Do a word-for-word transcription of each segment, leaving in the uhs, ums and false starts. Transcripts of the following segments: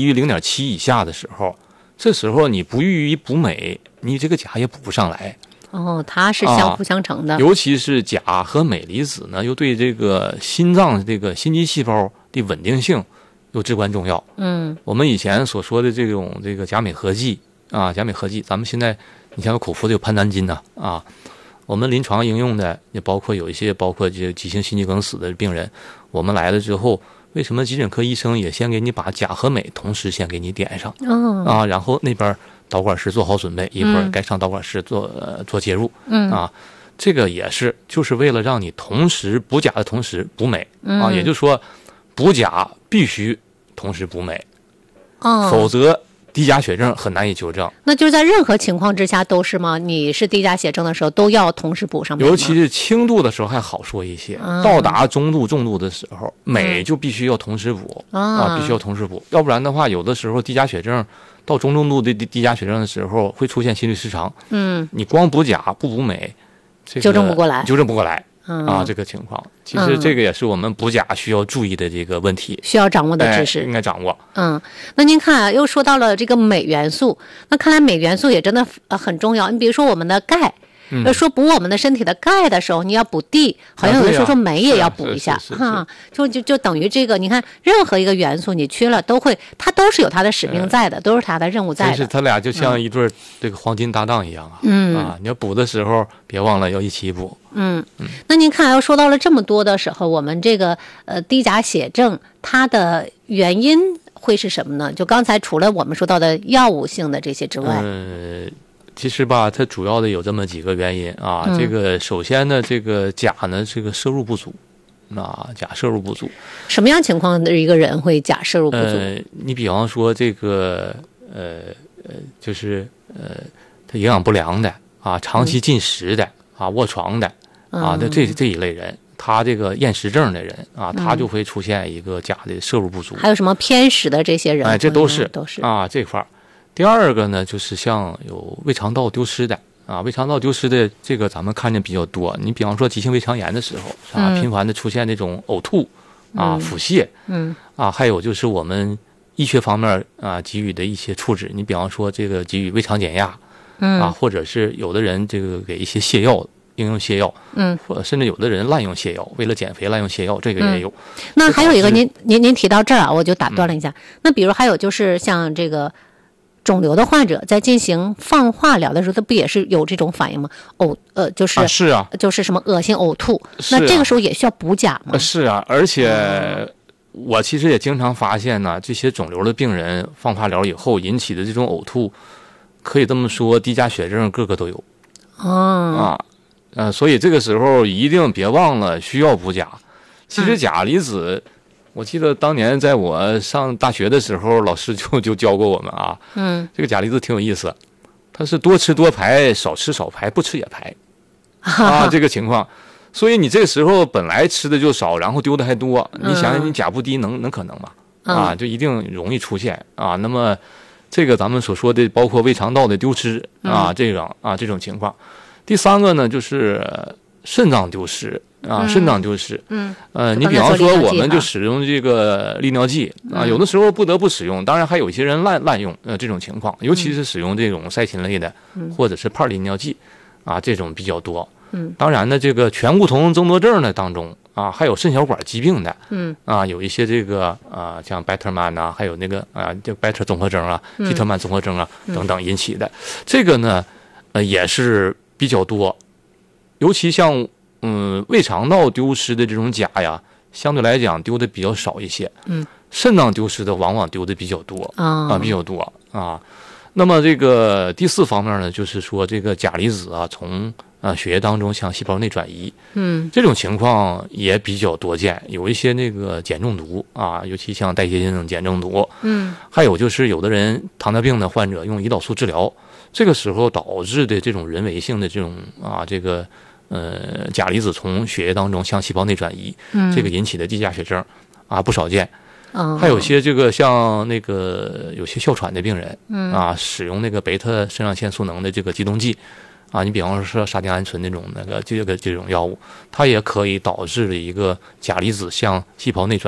低于零点七以下的时候，这时候你不予以补镁，你这个钾也补不上来。 哦，它是相辅相成的。 啊、尤其是钾和镁离子呢，又对这个心脏这个心肌细胞的稳定性又至关重要。 嗯， 我们以前所说的这种这个钾镁合剂啊，钾镁合剂，咱们现在你像有口服的有潘丹金呐啊，我们临床应用的也包括有一些包括这急性心肌梗死的病人，我们来了之后，为什么急诊科医生也先给你把钾和镁同时先给你点上、 哦、 啊，然后那边导管室做好准备，一会儿该上导管室做、呃、做介入， 嗯啊，这个也是就是为了让你同时补钾的同时补镁、嗯、啊，也就是说补钾必须同时补镁， 哦， 否则低钾血症很难以纠正。 那就是在任何情况之下都是吗？你是低钾血症的时候都要同时补上镁吗？ 尤其是轻度的时候还好说一些、嗯、到达中度重度的时候镁就必须要同时补、嗯、啊，必须要同时补，要不然的话有的时候低钾血症到中重度的低钾血症的时候会出现心律失常。嗯，你光补钾不补镁、这个、 纠正不过来， 纠正不过来、 嗯、 啊，这个情况其实这个也是我们补钾需要注意的这个问题， 需要掌握的知识、 哎、应该掌握。 嗯，那您看啊，又说到了这个镁元素，那看来镁元素也真的呃很重要。你比如说我们的钙。要说补我们的身体的钙的时候，你要补 D， 好像有的时候说镁也要补一下哈，就就就等于这个，你看任何一个元素你缺了都会，它都是有它的使命在的，都是它的任务在的。 但是它俩就像一对这个黄金搭档一样啊，嗯啊，你要补的时候别忘了要一起补。 嗯，那您看，要说到了这么多的时候，我们这个呃低钾血症它的原因会是什么呢？就刚才除了我们说到的药物性的这些之外， 嗯。其实吧，它主要的有这么几个原因啊。嗯、这个首先呢，这个钾呢，这个摄入不足，啊，钾摄入不足。 什么样情况的一个人会钾摄入不足？ 呃，你比方说这个呃呃，就是呃，他营养不良的啊，长期进食的、嗯、啊，卧床的啊，那、嗯、这这一类人，他这个厌食症的人啊，他就会出现一个钾的摄入不足。 还有什么偏食的这些人？ 哎，这都是都是啊，这块儿。第二个呢，就是像有胃肠道丢失的啊，胃肠道丢失的这个咱们看见比较多。你比方说急性胃肠炎的时候啊，嗯、频繁的出现那种呕吐啊、腹泻，嗯啊，还有就是我们医学方面啊给予的一些处置。你比方说这个给予胃肠减压，嗯啊，或者是有的人这个给一些泻药，应用泻药，嗯，或甚至有的人滥用泻药，为了减肥滥用泻药，这个也有。嗯、 那还有一个，您您您提到这儿啊，我就打断了一下。嗯、那比如还有就是像这个。肿瘤的患者在进行放化疗的时候，他不也是有这种反应吗？呕呃，就是、 啊、是啊， 就是什么恶心、呕吐。那这个时候也需要补钾吗？ 是啊，而且我其实也经常发现呢，这些肿瘤的病人放化疗以后引起的这种呕吐，可以这么说，低钾血症个个都有。 哦、 啊，呃，所以这个时候一定别忘了需要补钾。其实钾离子。嗯，我记得当年在我上大学的时候，老师就就教过我们啊，嗯，这个钾离子挺有意思，它是多吃多排，少吃少排，不吃也排，啊，这个情况，所以你这个时候本来吃的就少，然后丢的还多，你想想你钾不低能能可能吗？啊，就一定容易出现啊。那么这个咱们所说的包括胃肠道的丢失啊，这种啊这种情况。第三个呢就是肾脏丢失。啊，肾脏丢失，嗯，呃，你比方说，我们就使用这个利尿剂啊，有的时候不得不使用，当然还有一些人滥滥用，呃，这种情况，尤其是使用这种噻嗪类的，或者是帕利尿剂，啊，这种比较多。嗯，当然呢，这个醛固酮增多症的当中啊，还有肾小管疾病的，嗯，啊，有一些这个啊，像贝特曼呐，还有那个啊，这贝特综合征啊，基特曼综合征啊等等引起的，这个呢，呃，也是比较多，尤其像。嗯，胃肠道丢失的这种钾呀，相对来讲丢的比较少一些。嗯，肾脏丢失的往往丢的比较多、哦、啊，比较多啊。那么这个第四方面呢，就是说这个钾离子啊，从啊血液当中向细胞内转移。嗯，这种情况也比较多见，有一些那个碱中毒啊，尤其像代谢性碱中毒。嗯，还有就是有的人糖尿病的患者用胰岛素治疗，这个时候导致的这种人为性的这种啊这个。呃，钾离子从血液当中向细胞内转移，嗯，这个引起的低钾血症啊不少见。哦，还有些这个像那个有些哮喘的病人，嗯啊，使用那个贝塔肾上腺素能的这个激动剂啊，你比方说沙丁胺醇那种那个这个这种药物，它也可以导致了一个钾离子向细胞内转移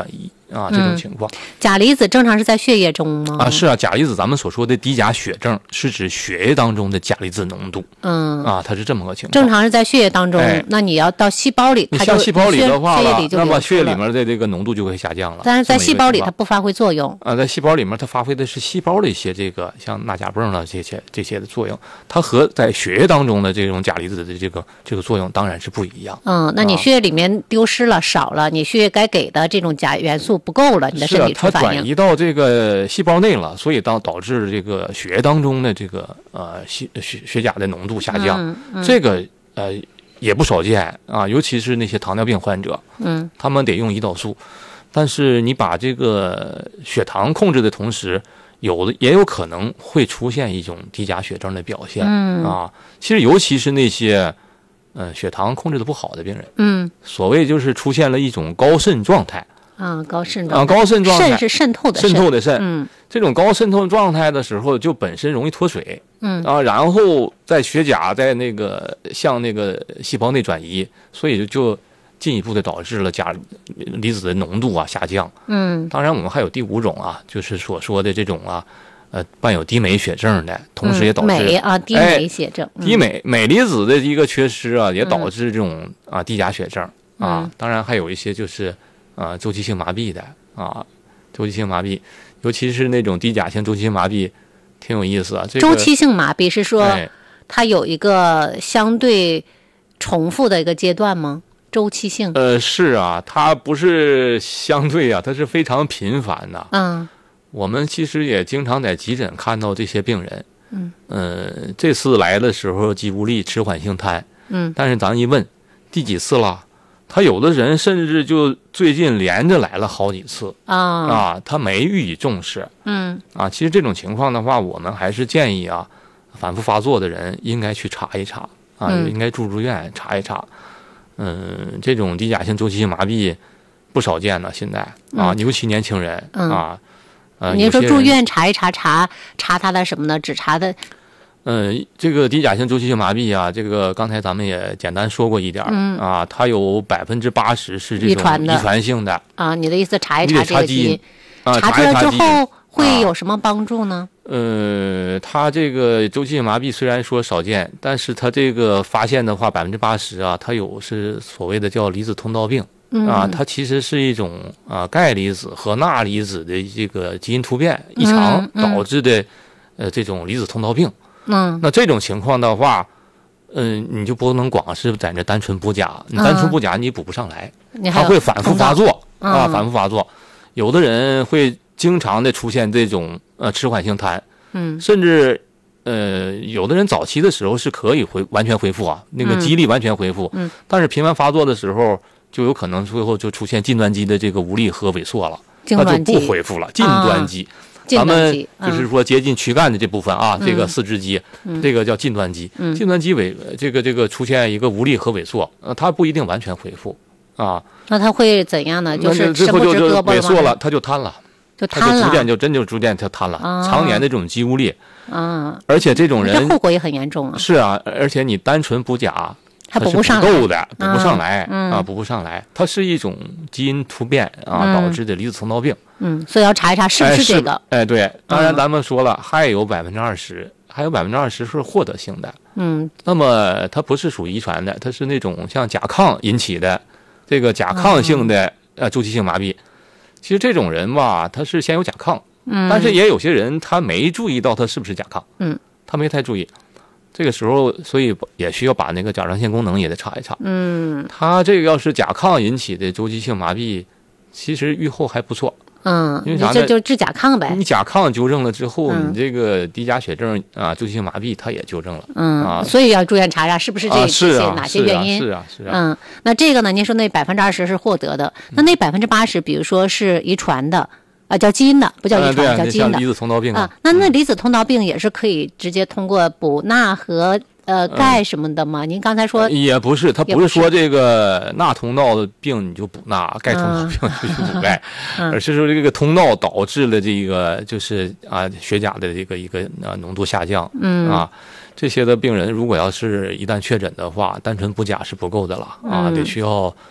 啊，这种情况。 嗯、钾离子正常是在血液中吗？ 啊，是啊，钾离子咱们所说的低钾血症是指血液当中的钾离子浓度。嗯，啊，它是这么个情况。 正常是在血液当中，哎、那你要到细胞里， 你像细胞里的话了， 里那么血液里面的这个浓度就会下降了。 但是在细胞里它不发挥作用。 啊，在细胞里面它发挥的是细胞的一些这个像钠钾泵了这些这些的作用，它和在血液当中的这种钾离子的这个这个作用当然是不一样。 嗯，那你血液里面丢失了、啊、少了，你血液该给的这种钾元素不够了，你的身体出反应。 是啊，它转移到这个细胞内了，所以导导致这个血液当中的这个呃血血血钾的浓度下降。 嗯嗯、 这个呃也不少见啊，尤其是那些糖尿病患者， 嗯， 他们得用胰岛素，但是你把这个血糖控制的同时，有的也有可能会出现一种低钾血症的表现。 嗯啊，其实尤其是那些呃血糖控制的不好的病人， 嗯， 所谓就是出现了一种高渗状态。 啊，高渗状啊，高渗状态， 渗是渗透的渗透的渗。 嗯， 这种高渗透状态的时候，就本身容易脱水。 嗯啊，然后在血钾在那个向那个细胞内转移，所以就进一步的导致了钾离子的浓度啊下降。 嗯， 当然我们还有第五种啊，就是所说的这种啊，呃，伴有低镁血症的，同时也导致、 嗯、镁啊低镁血症， 哎、低镁镁离子的一个缺失啊，也导致这种啊低钾血症啊。 嗯、 当然还有一些就是啊周期性麻痹的。啊，周期性麻痹，尤其是那种低钾性周期性麻痹，挺有意思啊。这个、 周期性麻痹是说它有一个相对重复的一个阶段吗？周期性？ 呃，是啊，它不是相对啊，它是非常频繁的。 嗯， 我们其实也经常在急诊看到这些病人。 嗯， 呃，这次来的时候肌无力、迟缓性瘫。 嗯， 但是咱一问，第几次了？他有的人甚至就最近连着来了好几次啊啊，他没予以重视。 嗯啊，其实这种情况的话，我们还是建议啊，反复发作的人应该去查一查啊， 嗯、 应该住住院查一查。嗯，这种低钾性周期性麻痹不少见呢，现在啊， 嗯、 尤其年轻人、 嗯、 啊。呃， 您说住院查一查，查查他的什么呢？只查的。 嗯，这个低钾性周期性麻痹啊，这个刚才咱们也简单说过一点、 嗯、 啊，它有百分之八十是这种遗传性的啊。你的意思查一查这个基因， 啊、 查出来之后会有什么帮助呢？ 啊、呃，它这个周期性麻痹虽然说少见，但是它这个发现的话，百分之八十啊，它有是所谓的叫离子通道病。 嗯、 啊，它其实是一种啊钙离子和钠离子的这个基因突变异常导致的、嗯嗯、呃这种离子通道病。 嗯， 那这种情况的话，嗯、呃，你就不能光是在那单纯补钾，你单纯补钾你补不上来， 嗯、 它会反复发作、 嗯、 啊，反复发作。有的人会经常的出现这种呃迟缓性瘫， 嗯， 甚至呃有的人早期的时候是可以恢完全恢复啊，那个肌力完全恢复， 嗯， 但是频繁发作的时候，就有可能最后就出现近端肌的这个无力和萎缩了，那就不恢复了，近端肌。 啊咱们就是说接近躯干的这部分啊， 嗯、 这个四肢肌、嗯，这个叫近端肌。 嗯、 近端肌萎这个这个出现一个无力和萎缩，呃，它不一定完全恢复啊。 那它会怎样呢？就是最后就就萎缩了，它就瘫了， 就瘫了， 它就逐渐就真就逐渐就瘫了。 啊、 常年的这种肌无力啊， 而且这种人这后果也很严重啊。 是啊，而且你单纯补钾。 它补不上来，够的，补不上来、 嗯、 啊，补不上来。它是一种基因突变啊、 嗯、 导致的离子通道病。 嗯，所以要查一查是不是这个。 哎，哎对，当然咱们说了，嗯、还有百分之二十，还有百分之二十是获得性的。 嗯， 那么它不是属于遗传的，它是那种像甲亢引起的这个甲亢性的、嗯、呃周期性麻痹。其实这种人吧，他是先有甲亢， 嗯， 但是也有些人他没注意到他是不是甲亢， 嗯， 他没太注意。这个时候，所以也需要把那个甲状腺功能也得查一查。 嗯， 他这个要是甲亢引起的周期性麻痹，其实预后还不错。 嗯， 因为啥呢？ 这就治甲亢呗。 你甲亢纠正了之后， 嗯、 你这个低钾血症啊、周期性麻痹它也纠正了。 嗯啊， 所以要住院查查是不是这、 啊、 这些、啊、哪些原因？ 是啊，是啊。是啊嗯，那这个呢？您说那百分之二十是获得的，那那百分之八十，比如说是遗传的。啊，叫基因的，不叫遗传， 啊、 叫基因的。 离子通道病啊，那那离子通道病也是可以直接通过补钠和呃钙什么的吗？嗯、您刚才说也不是，它不是说这个钠通道的病你就补钠，钙通道病就去补钙， 嗯、 而是说这个通道导致了这个就是啊血钾的这个一个啊浓度下降， 嗯啊。这些的病人如果要是一旦确诊的话，单纯补钾是不够的了啊， 嗯、 得需要。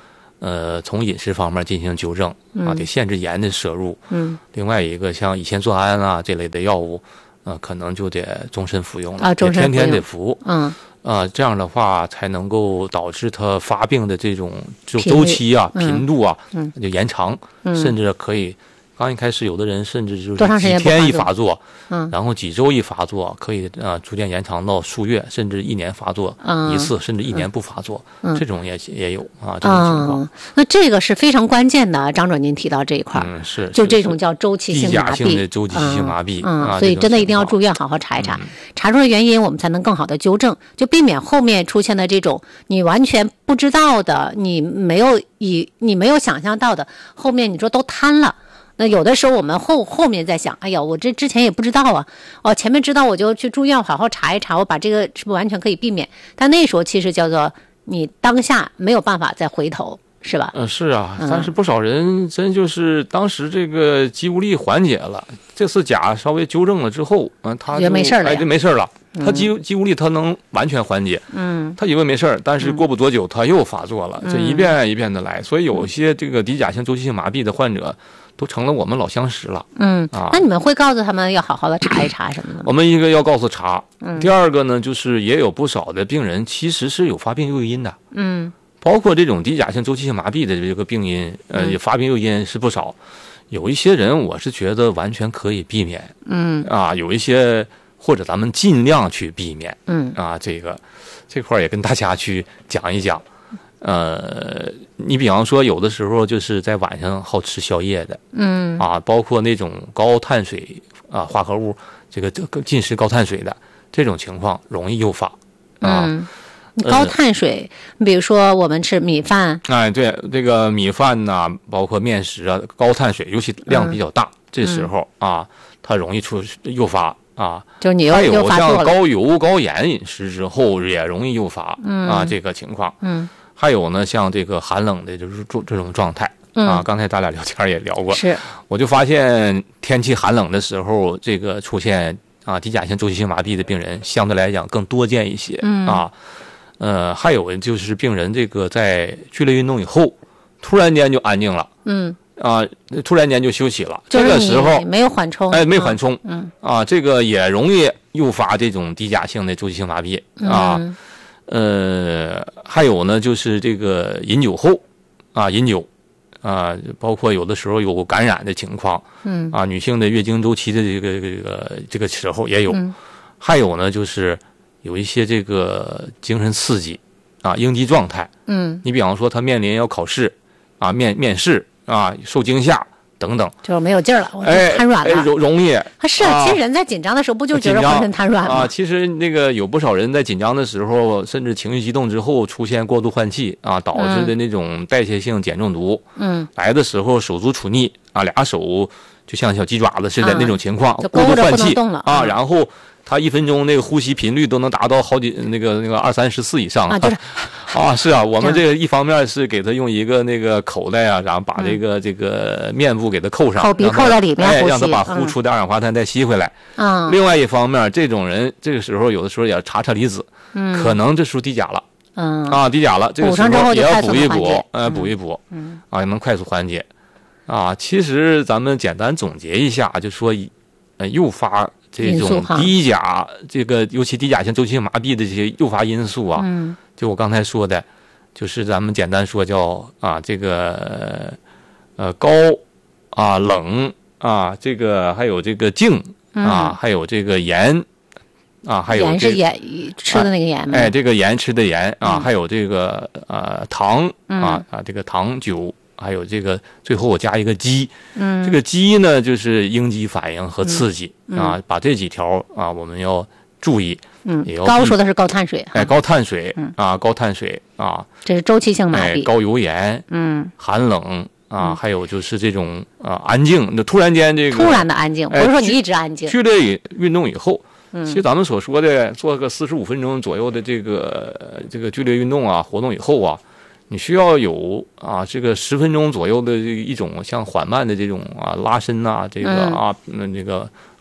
呃，从饮食方面进行纠正啊，得限制盐的摄入。 嗯， 另外一个像乙酰唑胺啊这类的药物，呃，可能就得终身服用了， 啊，终身天天得服。 嗯， 啊，这样的话才能够导致它发病的这种就周期啊、频度啊， 嗯， 就延长， 嗯， 甚至可以。刚一开始，有的人甚至就是多长时间几天一发作， 嗯， 然后几周一发作，可以啊、呃、逐渐延长到数月，甚至一年发作一次， 嗯、 甚至一年不发作， 嗯、 这种也也有啊，这种情况、 嗯。那这个是非常关键的，张主任您提到这一块， 嗯，是， 就这种叫周期性麻痹， 低钾性的周期性麻痹， 嗯， 啊、 所以真的一定要住院好好查一查，嗯、查出了原因，我们才能更好的纠正，就避免后面出现的这种你完全不知道的，你没有以你没有想象到的，后面你说都瘫了。那有的时候我们后后面在想，哎呀，我这之前也不知道啊，哦，前面知道我就去住院好好查一查，我把这个是不是完全可以避免？但那时候其实叫做你当下没有办法再回头，是吧？ 嗯，是啊，但是不少人真就是当时这个肌无力缓解了，这次钾稍微纠正了之后，嗯，他就没事了， 哎，就没事了。他肌肌无力他能完全缓解， 嗯， 他以为没事儿，但是过不多久他又发作了， 嗯、 这一遍一遍的来，所以有些这个低钾性周期性麻痹的患者都成了我们老相识了。 嗯啊， 那你们会告诉他们要好好的查一查什么的吗？ 我们一个要告诉查， 嗯， 第二个呢，就是也有不少的病人其实是有发病诱因的， 嗯， 包括这种低钾性周期性麻痹的这个病因，呃，发病诱因是不少。有一些人我是觉得完全可以避免， 嗯， 啊，有一些。或者咱们尽量去避免， 嗯啊，这个这块也跟大家去讲一讲。呃，你比方说，有的时候就是在晚上好吃宵夜的， 嗯啊，包括那种高碳水啊化合物，这个这个进食高碳水的这种情况容易诱发啊。 嗯，高碳水，你、呃、比如说我们吃米饭， 哎，对，这个米饭呐、啊，包括面食啊，高碳水，尤其量比较大，嗯、这时候啊，它容易出诱发。啊， 就是你又还有像高油高盐饮食之后也容易诱发、 嗯、 啊这个情况。 嗯， 还有呢，像这个寒冷的就是这种状态、 嗯、 啊，刚才咱俩聊天也聊过， 是， 我就发现天气寒冷的时候，这个出现啊低钾性周期性麻痹的病人相对来讲更多见一些、 嗯、 啊。呃，还有就是病人这个在剧烈运动以后，突然间就安静了。 嗯。 啊，突然间就休息了， 就是、 这个时候没有缓冲， 哎，没缓冲， 嗯啊，这个也容易诱发这种低钾性的周期性麻痹啊， 嗯、 呃，还有呢，就是这个饮酒后啊，饮酒啊，包括有的时候有感染的情况， 嗯啊，女性的月经周期的这个这个这个时候也有， 嗯、 还有呢，就是有一些这个精神刺激啊，应激状态， 嗯， 你比方说他面临要考试啊，面面试。啊，受惊吓等等， 就是没有劲儿了，我就瘫软了， 哎哎、容容易。 他是、啊，其实人在紧张的时候，不就觉得浑身瘫软吗？ 啊，其实那个有不少人在紧张的时候，甚至情绪激动之后出现过度换气啊，导致的那种代谢性碱中毒。 嗯， 来的时候手足杵逆啊，俩手就像小鸡爪子似的那种情况， 嗯、 过度换气了啊，嗯、然后。他一分钟那个呼吸频率都能达到好几那个那个二三十次以上啊，就是啊，是啊，我们这个一方面是给他用一个那个口袋啊，然后把这个、嗯、这个面部给他扣上， 口鼻扣在里面， 哎，让他把呼出的二氧化碳再吸回来。 嗯， 另外一方面，这种人这个时候有的时候也要查查离子， 嗯， 可能这时候低钾了， 嗯啊，低钾了，这个时候也要补一补，呃，补一补， 嗯， 啊，能快速缓解。啊，其实咱们简单总结一下，就说呃诱发。这种低钾，这个尤其低钾性周期性麻痹的这些诱发因素啊， 嗯， 就我刚才说的，就是咱们简单说叫啊，这个呃高啊冷啊，这个还有这个静啊， 嗯、 还有这个盐啊，还有、这个、 盐是盐吃的那个盐吗？ 哎，这个盐吃的盐啊， 嗯、 还有这个呃糖啊、 嗯、 啊，这个糖酒。还有这个，最后我加一个激， 嗯， 这个激呢就是应激反应和刺激、 嗯、 啊，把这几条啊我们要注意， 嗯， 也要高说的是高碳水， 哎，高碳水、 嗯、 啊，高碳水啊， 这是周期性麻痹， 哎、高油盐， 嗯， 寒冷啊、 嗯， 还有就是这种啊安静，那突然间这个突然的安静，不是说你一直安静， 剧烈运动以后。 嗯、 其实咱们所说的做个四十五分钟左右的这个这个剧烈运动啊活动以后啊。你需要有啊，这个十分钟左右的一种像缓慢的这种啊拉伸呐、啊，这个啊，那、嗯、这个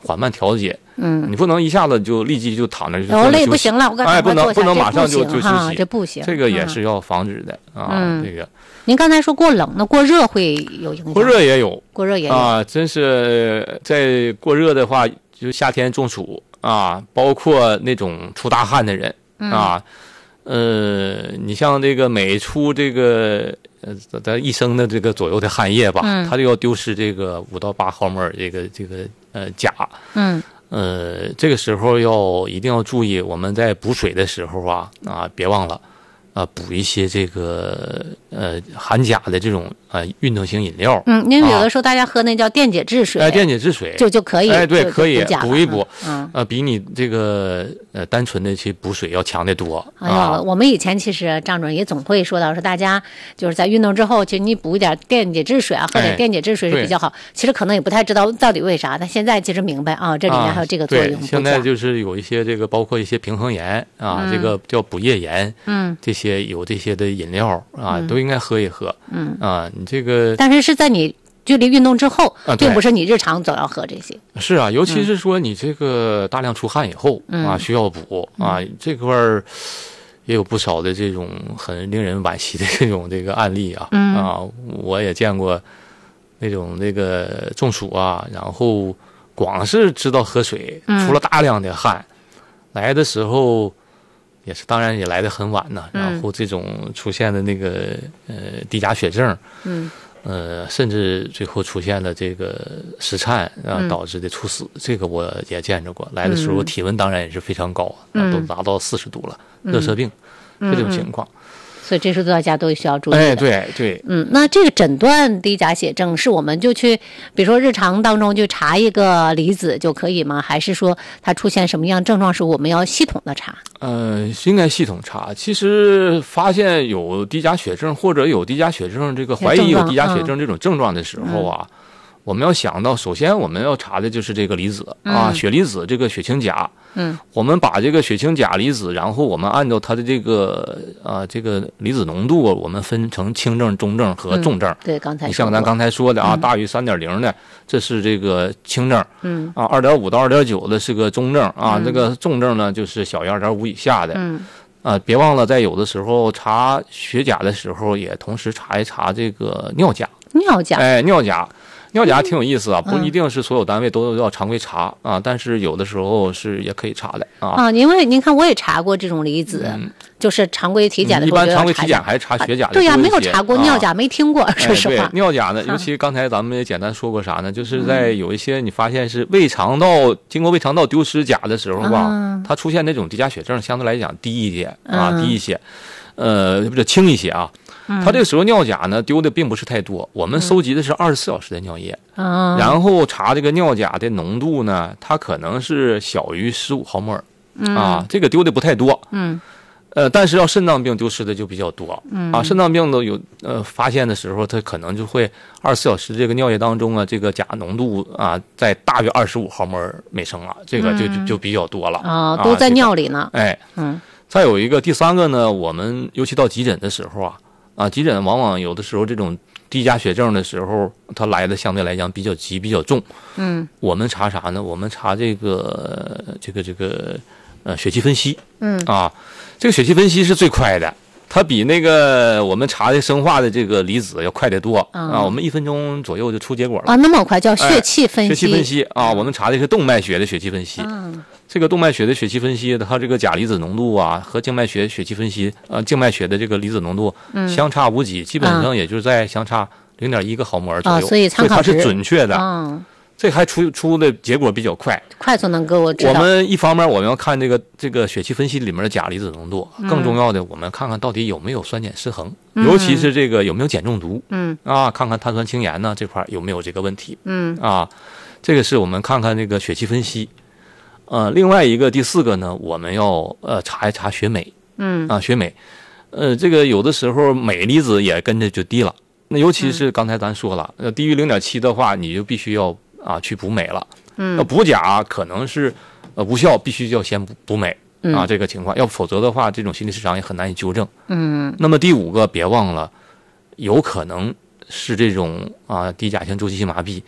缓慢调节。 嗯， 你不能一下子就立即就躺着就我累不行了，我哎，不能不能马上就就休息， 这不行， 这个也是要防止的、嗯、啊。这个您刚才说过冷，那过热会有影响？ 过热也有， 过热也有啊，真是在过热的话，就夏天中暑啊，包括那种出大汗的人、嗯、啊，呃，你像这个每出这个呃咱一生的这个左右的汗液吧，嗯、他就要丢失这个五到八毫摩尔这个这个呃钾， 嗯。 呃，这个时候要一定要注意，我们在补水的时候啊啊，别忘了啊补一些这个呃含钾的这种呃运动型饮料。 嗯，因为有的时候大家喝那叫电解质水， 哎、呃，电解质水就就可以， 哎，对，可以补一补， 嗯， 呃，比你这个呃单纯的去补水要强得多。 哎呀、啊，我们以前其实张主任也总会说到，说大家就是在运动之后，其实你补一点电解质水啊，喝点电解质水是比较好。哎、其实可能也不太知道到底为啥，但现在其实明白啊，这里面还有这个作用。 啊、现在就是有一些这个，包括一些平衡盐啊，嗯、这个叫补液盐，嗯，这些有这些的饮料啊，嗯、都应该喝一喝。嗯啊，你这个， 但是是在你剧烈运动之后，啊、并不是你日常总要喝这些。 是啊，尤其是说你这个大量出汗以后、嗯、啊，需要补啊，嗯、这块儿也有不少的这种很令人惋惜的这种这个案例啊。嗯、啊，我也见过那种那个中暑啊，然后光是知道喝水，出了大量的汗，嗯、来的时候。也是，当然也来得很晚呢。然后这种出现的那个呃低钾血症，嗯，呃，甚至最后出现了这个失颤啊，导致的猝死，嗯、这个我也见着过。来的时候体温当然也是非常高，嗯、都达到四十度了，嗯、热射病，这种情况。 所以这是大家都需要注意的。 哎，对对， 嗯，那这个诊断低钾血症是我们就去，比如说日常当中就查一个离子就可以吗？还是说它出现什么样症状是我们要系统的查？ 呃，应该系统查。其实发现有低钾血症或者有低钾血症这个怀疑有低钾血症这种症状的时候啊。嗯我们要想到，首先我们要查的就是这个离子、嗯、啊，血离子这个血清钾。嗯，我们把这个血清钾离子，然后我们按照它的这个啊这个离子浓度，我们分成轻症、中症和重症。嗯、 对，刚才你像咱刚才说的啊，嗯、大于三点零的，这是这个轻症。嗯，啊，二点五到二点九的是个中症啊，嗯、这个重症呢就是小于二点五以下的。嗯。啊，别忘了，在有的时候查血钾的时候，也同时查一查这个尿钾。 尿钾。 哎，尿钾。尿钾挺有意思啊，不一定是所有单位都要常规查啊，但是有的时候是也可以查的啊。 啊，因为您看我也查过这种离子，嗯、就是常规体检的时候、 嗯、一般常规体检还是查血钾的、啊。 对呀、啊，没有查过尿钾，啊、没听过，说实话。 哎、尿钾呢，尤其刚才咱们也简单说过啥呢？就是在有一些你发现是胃肠道经过胃肠道丢失钾的时候吧，嗯、它出现那种低钾血症，相对来讲低一些啊，嗯、低一些，呃，不是轻一些啊。它这个时候尿钾呢丢的并不是太多，我们收集的是二十四小时的尿液，嗯、然后查这个尿钾的浓度呢，它可能是小于十五毫摩尔，嗯、啊，这个丢的不太多，嗯，呃，但是要肾脏病丢失的就比较多，嗯、啊，肾脏病都有呃发现的时候，它可能就会二十四小时这个尿液当中啊，这个钾浓度啊在大于二十五毫摩尔每升啊，这个就就就比较多了， 啊，都在尿里呢， 这个、哎，嗯，再有一个第三个呢，我们尤其到急诊的时候啊。啊，急诊往往有的时候这种低钾血症的时候，它来的相对来讲比较急、比较重。嗯，我们查啥呢？我们查这个、这个、这个呃血气分析。嗯，啊，这个血气分析是最快的，它比那个我们查的生化的这个离子要快得多。嗯、啊，我们一分钟左右就出结果了。 啊，那么快叫血气分析？ 哎、血气分析啊，我们查的是动脉血的血气分析。嗯。这个动脉血的血气分析，它这个钾离子浓度啊，和静脉血血气分析，呃，静脉血的这个离子浓度相差无几，嗯、基本上也就是在相差零点一个毫摩尔左右， 啊、所以参考值所以它是准确的。嗯，这还出出的结果比较快， 快速能给我知道。 我们一方面我们要看这个这个血气分析里面的钾离子浓度，嗯、更重要的我们看看到底有没有酸碱失衡，嗯、尤其是这个有没有碱中毒。嗯啊，看看碳酸氢盐呢这块有没有这个问题。嗯啊，这个是我们看看这个血气分析。呃，另外一个第四个呢，我们要呃查一查血镁，嗯啊血镁，呃这个有的时候镁离子也跟着就低了，那尤其是刚才咱说了，呃低于零点七的话，你就必须要啊去补镁了，嗯，那补钾可能是呃无效，必须要先补补镁啊、嗯、这个情况，要否则的话，这种心理失常也很难以纠正，嗯，那么第五个别忘了，有可能是这种啊低钾性周期性麻痹。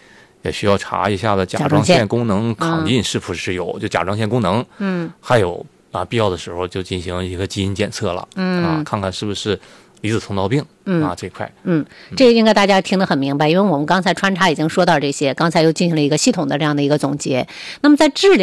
也需要查一下子甲状腺功能亢进是不是有，嗯、就甲状腺功能， 嗯， 还有啊，必要的时候就进行一个基因检测了，嗯啊，看看是不是离子通道病，嗯啊这块， 嗯，这应该大家听得很明白，因为我们刚才穿插已经说到这些，刚才又进行了一个系统的这样的一个总结。那么在治疗